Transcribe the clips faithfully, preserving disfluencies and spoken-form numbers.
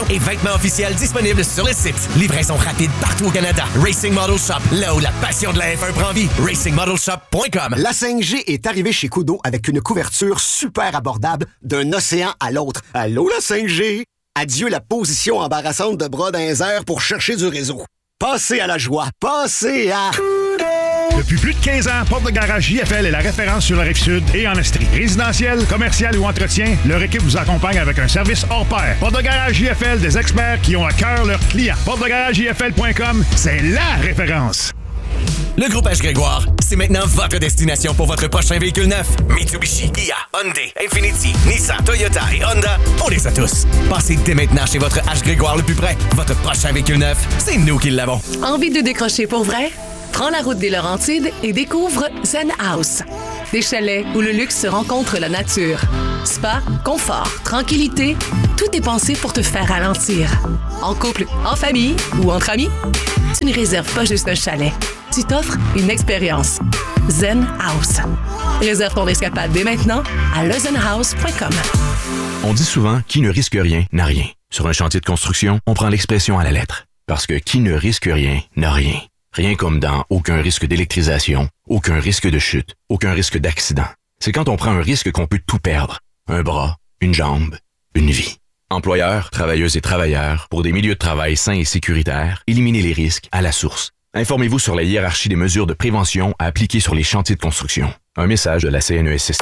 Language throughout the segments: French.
et vêtements officiels disponibles sur le site. Livraison rapide partout au Canada. Racing Model Shop, là où la passion de la F un prend vie. racing model shop point com. La cinq G est arrivée chez Koodo avec une couverture super abordable d'un océan à l'autre. Allô, la cinq G? Adieu la position embarrassante de bras dans les airs pour chercher du réseau. Passez à la joie. Passez à... Depuis plus de quinze ans, Porte de Garage J F L est la référence sur la Rive-Sud et en Estrie. Résidentiel, commercial ou entretien, leur équipe vous accompagne avec un service hors pair. Porte de Garage J F L, des experts qui ont à cœur leurs clients. porte de garage j f l point com, c'est la référence. Le Groupe H. Grégoire, c'est maintenant votre destination pour votre prochain véhicule neuf. Mitsubishi, Kia, Hyundai, Infiniti, Nissan, Toyota et Honda, on les a tous. Passez dès maintenant chez votre H. Grégoire le plus près. Votre prochain véhicule neuf, c'est nous qui l'avons. Envie de décrocher pour vrai? Prends la route des Laurentides et découvre Zen House. Des chalets où le luxe se rencontre la nature. Spa, confort, tranquillité, tout est pensé pour te faire ralentir. En couple, en famille ou entre amis, tu ne réserves pas juste un chalet. Tu t'offres une expérience. Zen House. Réserve ton escapade dès maintenant à le zen house point com. On dit souvent « qui ne risque rien n'a rien ». Sur un chantier de construction, on prend l'expression à la lettre. Parce que qui ne risque rien n'a rien. Rien comme dans aucun risque d'électrisation, aucun risque de chute, aucun risque d'accident. C'est quand on prend un risque qu'on peut tout perdre. Un bras, une jambe, une vie. Employeurs, travailleuses et travailleurs, pour des milieux de travail sains et sécuritaires, éliminez les risques à la source. Informez-vous sur la hiérarchie des mesures de prévention à appliquer sur les chantiers de construction. Un message de la C N E S S T.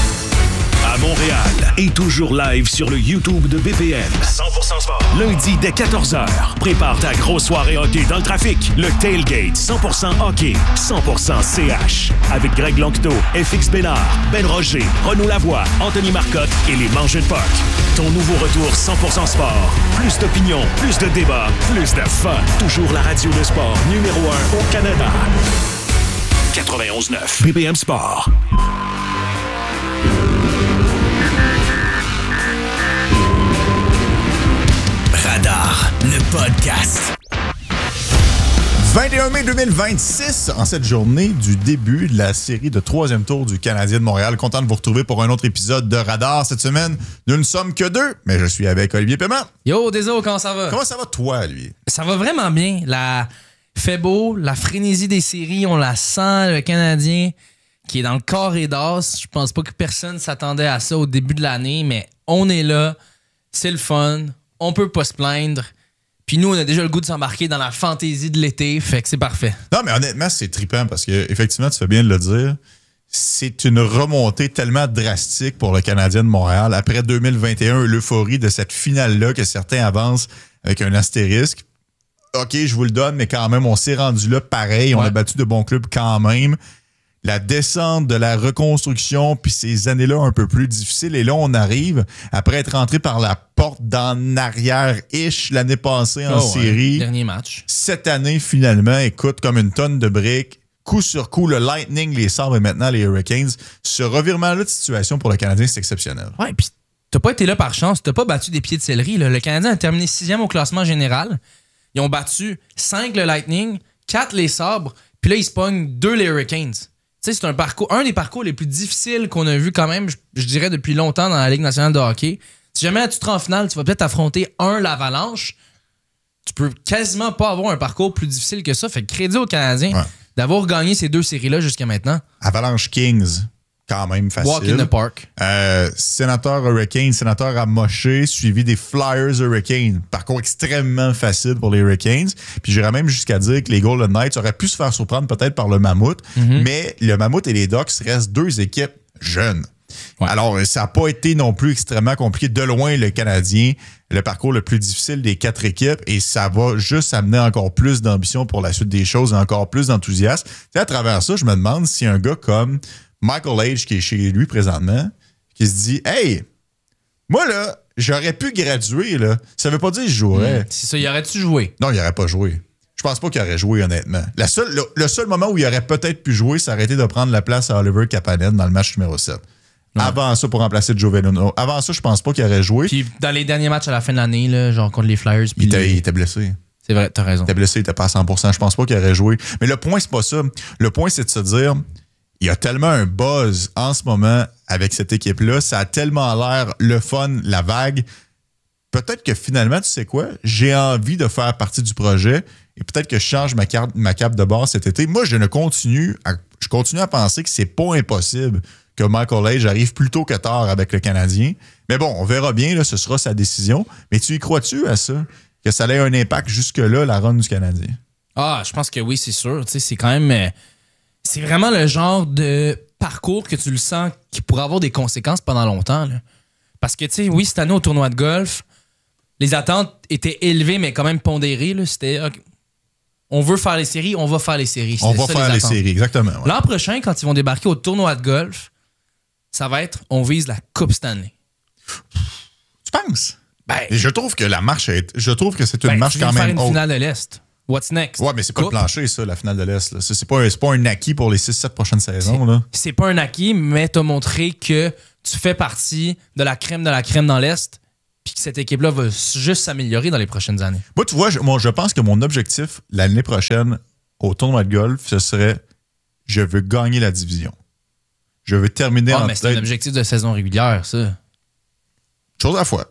À Montréal et toujours live sur le YouTube de B P M. cent pour cent sport. Lundi dès quatorze heures. Prépare ta grosse soirée hockey dans le trafic. Le Tailgate cent pour cent hockey, cent pour cent C H. Avec Greg Lanctot, F X Bénard, Ben Roger, Renaud Lavoie, Anthony Marcotte et les Mangeux de Puck. Ton nouveau retour cent pour cent sport. Plus d'opinion, plus de débats, plus de fun. Toujours la radio de sport numéro un au Canada. quatre-vingt-onze neuf B P M Sport. Radar, le podcast. vingt et un mai deux mille vingt-six, en cette journée du début de la série de troisième tour du Canadien de Montréal. Content de vous retrouver pour un autre épisode de Radar. Cette semaine, nous ne sommes que deux, mais je suis avec Olivier Paiement. Yo, désolé, comment ça va? Comment ça va toi, lui? Ça va vraiment bien. La fait beau, la frénésie des séries, on la sent, le Canadien qui est dans le corps et d'os. Je pense pas que personne s'attendait à ça au début de l'année, mais on est là, c'est le fun, on peut pas se plaindre. Puis nous, on a déjà le goût de s'embarquer dans la fantaisie de l'été, fait que c'est parfait. Non, mais honnêtement, c'est trippant parce que, effectivement, tu fais bien de le dire. C'est une remontée tellement drastique pour le Canadien de Montréal. Après deux mille vingt et un, l'euphorie de cette finale-là que certains avancent avec un astérisque. OK, je vous le donne, mais quand même, on s'est rendu là pareil. On ouais. a battu de bons clubs quand même. La descente de la reconstruction, puis ces années-là un peu plus difficiles. Et là, on arrive, après être rentré par la porte d'en arrière-ish l'année passée en oh, série. Ouais. Dernier match. Cette année, finalement, écoute, comme une tonne de briques. Coup sur coup, le Lightning, les Sabres et maintenant les Hurricanes. Ce revirement-là de situation pour le Canadien, c'est exceptionnel. Ouais, puis t'as pas été là par chance. T'as pas battu des pieds de céleri. Là. Le Canadien a terminé sixième au classement général. Ils ont battu cinq le Lightning, quatre les Sabres, puis là, ils se pognent deux les Hurricanes. Tu sais, c'est un parcours, un des parcours les plus difficiles qu'on a vu quand même, je, je dirais, depuis longtemps dans la Ligue nationale de hockey. Si jamais tu te rends en finale, tu vas peut-être affronter un, l'Avalanche. Tu peux quasiment pas avoir un parcours plus difficile que ça. Fait que crédit aux Canadiens ouais. d'avoir gagné ces deux séries-là jusqu'à maintenant. Avalanche Kings, quand même facile. Walk in the park. Euh, sénateur Hurricane, sénateur amoché, suivi des Flyers Hurricanes. Parcours extrêmement facile pour les Hurricanes. Puis j'irais même jusqu'à dire que les Golden Knights auraient pu se faire surprendre peut-être par le Mammouth. Mm-hmm. Mais le Mammouth et les Ducks restent deux équipes jeunes. Ouais. Alors, ça n'a pas été non plus extrêmement compliqué. De loin, le Canadien, le parcours le plus difficile des quatre équipes, et ça va juste amener encore plus d'ambition pour la suite des choses et encore plus d'enthousiasme. T'sais, à travers ça, je me demande si un gars comme Michael H, qui est chez lui présentement, qui se dit « Hey, moi là, j'aurais pu graduer, là. Ça veut pas dire que je jouerais. Mmh, » C'est ça, il aurait-tu joué? Non, il aurait pas joué. Je pense pas qu'il aurait joué, honnêtement. La seule, le, le seul moment où il aurait peut-être pu jouer, ça aurait été de prendre la place à Oliver Kapanen dans le match numéro sept. Ouais. Avant ça, pour remplacer Joe Veleno. Avant ça, je pense pas qu'il aurait joué. Puis dans les derniers matchs à la fin de l'année, là, genre contre les Flyers. Il était, les... il était blessé. C'est vrai, t'as raison. Il était blessé, il était pas à cent pour cent. Je pense pas qu'il aurait joué. Mais le point, c'est pas ça. Le point, c'est de se dire, il y a tellement un buzz en ce moment avec cette équipe-là. Ça a tellement l'air le fun, la vague. peut-être que finalement, tu sais quoi, j'ai envie de faire partie du projet et peut-être que je change ma, carte, ma cape de base cet été. Moi, je ne continue à, je continue à penser que c'est pas impossible que Michael Age arrive plus tôt que tard avec le Canadien. Mais bon, on verra bien, là, ce sera sa décision. Mais tu y crois-tu à ça? Que ça ait un impact jusque-là, la run du Canadien? Ah, je pense que oui, c'est sûr. Tu sais, c'est quand même... euh, c'est vraiment le genre de parcours que tu le sens qui pourrait avoir des conséquences pendant longtemps, là. Parce que, tu sais, oui, cette année au tournoi de golf, les attentes étaient élevées, mais quand même pondérées. Là. C'était, okay, on veut faire les séries, on va faire les séries. On C'était va ça, faire les, les séries, exactement. Ouais. L'an prochain, quand ils vont débarquer au tournoi de golf, ça va être, on vise la Coupe Stanley. Tu penses? Ben, Et je trouve que la marche, est, je trouve que c'est une ben, marche tu viens quand de même faire une haute. finale de l'Est. What's next? Ouais, mais c'est pas Coupe. le plancher, ça, la finale de l'Est. Là. C'est, c'est, pas, c'est pas un acquis pour les six sept prochaines saisons. Là. C'est pas un acquis, mais t'as montré que tu fais partie de la crème de la crème dans l'Est, puis que cette équipe-là va juste s'améliorer dans les prochaines années. Moi, tu vois, je, moi, je pense que mon objectif l'année prochaine au tournoi de golf, ce serait je veux gagner la division. Je veux terminer Ah, en mais c'est tête. un objectif de saison régulière, ça. Chose à la fois.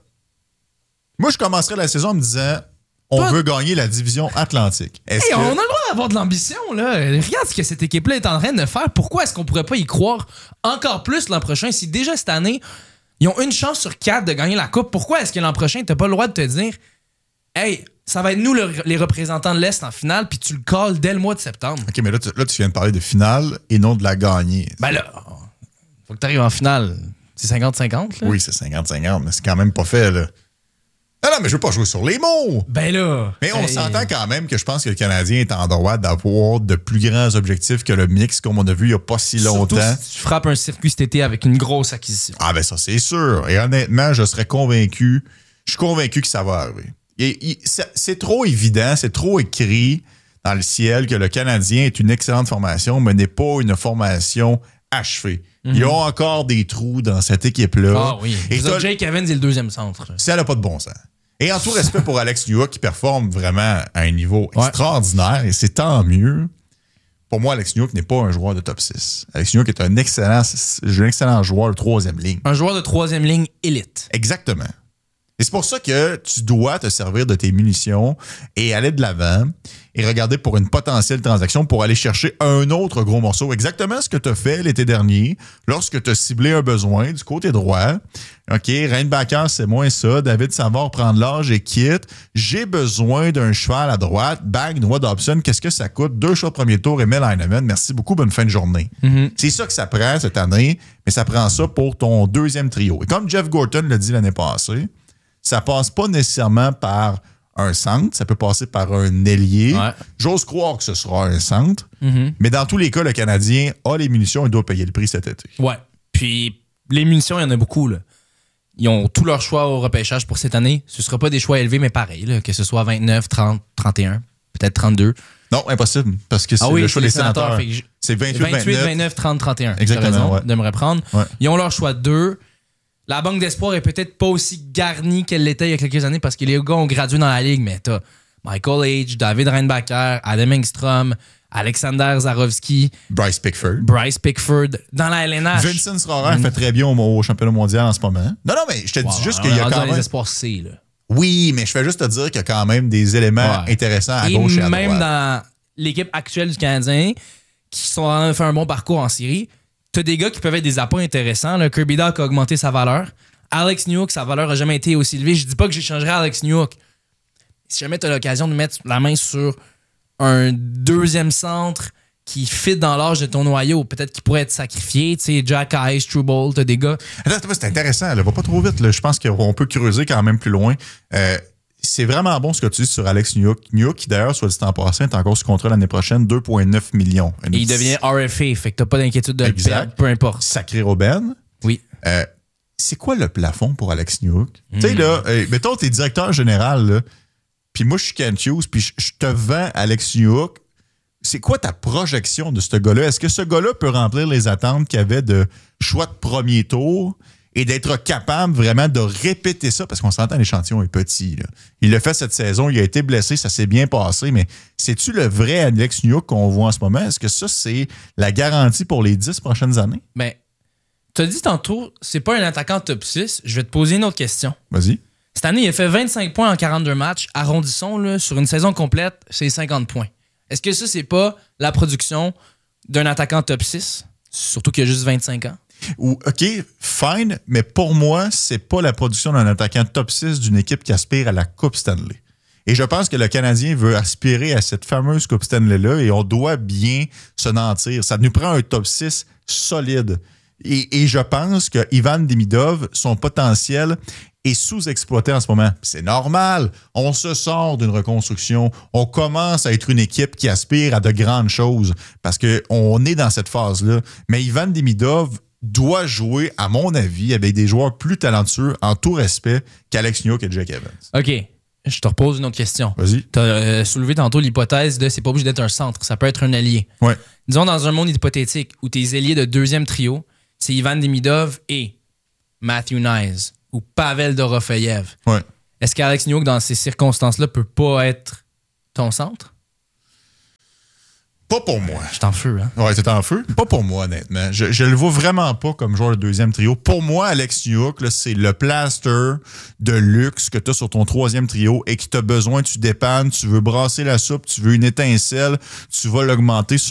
Moi, je commencerais la saison en me disant on Toi- veut gagner la division Atlantique. Est-ce Hey, que... on a le droit d'avoir de l'ambition, là. Regarde ce que cette équipe-là est en train de faire. Pourquoi est-ce qu'on pourrait pas y croire encore plus l'an prochain? Si déjà cette année, ils ont une chance sur quatre de gagner la Coupe, pourquoi est-ce que l'an prochain, t'as pas le droit de te dire hey, ça va être nous le- les représentants de l'Est en finale, puis tu le calls dès le mois de septembre? OK, mais là tu, là, tu viens de parler de finale et non de la gagner. Ben là, faut que t'arrives en finale. C'est cinquante cinquante, là? Oui, c'est cinquante cinquante, mais c'est quand même pas fait, là. Non, non, mais je veux pas jouer sur les mots. Ben là. Mais on hey, s'entend quand même que je pense que le Canadien est en droit d'avoir de plus grands objectifs que le mix, comme on a vu il y a pas si surtout longtemps. si tu frappes un circuit cet été avec une grosse acquisition. Ah ben ça, c'est sûr. Et honnêtement, je serais convaincu, je suis convaincu que ça va arriver. Et, et, c'est, c'est trop évident, c'est trop écrit dans le ciel que le Canadien est une excellente formation, mais n'est pas une formation achevée. Mm-hmm. Ils ont encore des trous dans cette équipe-là. Ah oui. Et Et Jake Evans est le deuxième centre. ça n'a pas de bon sens. Et en tout respect pour Alex Newhook qui performe vraiment à un niveau ouais. extraordinaire, et c'est tant mieux. Pour moi, Alex Newhook n'est pas un joueur de top six. Alex Newhook est un excellent, un excellent joueur de troisième ligne. Un joueur de troisième ligne élite. Exactement. Et c'est pour ça que tu dois te servir de tes munitions et aller de l'avant et regarder pour une potentielle transaction pour aller chercher un autre gros morceau. Exactement ce que tu as fait l'été dernier lorsque tu as ciblé un besoin du côté droit. OK, Reinbacker, c'est moins ça. David Savard prend de l'âge et quitte. J'ai besoin d'un cheval à droite. Bang, Noah Dobson, qu'est-ce que ça coûte? Deux choix de premier tour, Emil Heinemann. Merci beaucoup, bonne fin de journée. Mm-hmm. C'est ça que ça prend cette année, mais ça prend ça pour ton deuxième trio. Et comme Jeff Gorton l'a dit l'année passée, ça passe pas nécessairement par un centre, ça peut passer par un ailier. Ouais. J'ose croire que ce sera un centre, mm-hmm. mais dans tous les cas, le Canadien a les munitions et doit payer le prix cet été. Ouais. Puis les munitions, il y en a beaucoup, là. Ils ont tous leurs choix au repêchage pour cette année. Ce ne sera pas des choix élevés, mais pareil, là, que ce soit vingt-neuf, trente, trente et un, peut-être trente-deux. Non, impossible, parce que c'est ah oui, le choix des sénateurs. sénateurs. Je... C'est vingt-huit, vingt-neuf, trente, trente et un. Exactement, raison ouais. de me reprendre. Ouais. Ils ont leur choix de deux. La banque d'espoir est peut-être pas aussi garnie qu'elle l'était il y a quelques années parce que les gars ont gradué dans la ligue, mais t'as Michael Age, David Reinbacker, Adam Engstrom, Alexander Zarovski, Bryce Pickford. Bryce Pickford. Dans la L N H. Vincent Srorer mm. fait très bien au, au championnat mondial en ce moment. Non, non, mais je te wow, dis juste qu'il y a quand même... les espoirs C, là. Oui, mais je fais juste te dire qu'il y a quand même des éléments ouais. intéressants à et gauche et à droite. même dans l'équipe actuelle du Canadien, qui sont en train de faire un bon parcours en série, t'as des gars qui peuvent être des apports intéressants. Le Kirby Dach a augmenté sa valeur. Alex Newhook, sa valeur n'a jamais été aussi élevée. Je dis pas que j'échangerais Alex Newhook. Si jamais tu as l'occasion de mettre la main sur un deuxième centre qui fit dans l'âge de ton noyau, peut-être qu'il pourrait être sacrifié. Tu sais, Jack Eyes, Struble, t'as des gars. Attends, c'est intéressant. Là. Va pas trop vite. Là. Je pense qu'on peut creuser quand même plus loin. Euh, c'est vraiment bon ce que tu dis sur Alex Newhook. Newhook, qui d'ailleurs, soit dit en passant, est encore sous contrat l'année prochaine, deux virgule neuf millions. Une Et il devient R F A, fait que t'as pas d'inquiétude de le perdre, peu importe. Sacré Robben. Oui. Euh, c'est quoi le plafond pour Alex Newhook? Mm. Tu sais, là, euh, mettons, t'es directeur général, là, puis moi, je suis Kent Hughes, puis je te vends Alex Newhook. C'est quoi ta projection de ce gars-là? Est-ce que ce gars-là peut remplir les attentes qu'il y avait de choix de premier tour et d'être capable vraiment de répéter ça? Parce qu'on s'entend, l'échantillon est petit. Là. Il l'a fait cette saison, il a été blessé, ça s'est bien passé, mais c'est-tu le vrai Alex Newhook qu'on voit en ce moment? Est-ce que ça, c'est la garantie pour les dix prochaines années? Ben, tu as dit tantôt, c'est pas un attaquant top six. Je vais te poser une autre question. Vas-y. Cette année, il a fait vingt-cinq points en quarante-deux matchs. Arrondissons, là, sur une saison complète, c'est cinquante points. Est-ce que ça, c'est pas la production d'un attaquant top six? Surtout qu'il a juste vingt-cinq ans. Ou, OK, fine, mais pour moi, c'est pas la production d'un attaquant top six d'une équipe qui aspire à la Coupe Stanley. Et je pense que le Canadien veut aspirer à cette fameuse Coupe Stanley-là et on doit bien se mentir. Ça nous prend un top six solide. Et, et je pense que Ivan Demidov, son potentiel est sous-exploité en ce moment. C'est normal. On se sort d'une reconstruction. On commence à être une équipe qui aspire à de grandes choses parce qu'on est dans cette phase-là. Mais Ivan Demidov doit jouer, à mon avis, avec des joueurs plus talentueux, en tout respect, qu'Alex Newhook et Jake Evans. OK. Je te repose une autre question. Vas-y. Tu as euh, soulevé tantôt l'hypothèse de c'est pas obligé d'être un centre, ça peut être un allié. Ouais. Disons dans un monde hypothétique où tes ailiers de deuxième trio, c'est Ivan Demidov et Matthew Knies ou Pavel Dorofeyev. Ouais. Est-ce qu'Alex Newhook, dans ces circonstances-là, peut pas être ton centre? Pas pour moi. Je suis en feu, hein? Ouais, t'es en feu? Pas pour moi, honnêtement. Je, je le vois vraiment pas comme joueur de deuxième trio. Pour moi, Alex Newhook, là, c'est le plaster de luxe que tu as sur ton troisième trio et que tu as besoin, tu dépannes, tu veux brasser la soupe, tu veux une étincelle, tu vas l'augmenter.